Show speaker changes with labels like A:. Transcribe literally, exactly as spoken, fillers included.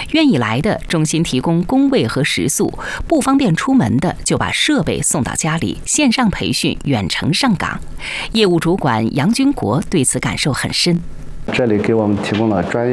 A: 愿意来的，中心提供工位和食宿；不方便出门的，就把设备送到家里，线上培训，远程上岗。业务主管杨军国对此感受很深。
B: 这里给我们提供了专业